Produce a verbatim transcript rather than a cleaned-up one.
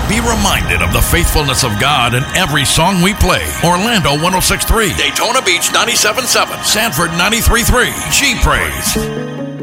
Be reminded of the faithfulness of God in every song we play. Orlando one oh six point three, Daytona Beach ninety-seven point seven, Sanford ninety-three point three, G Praise.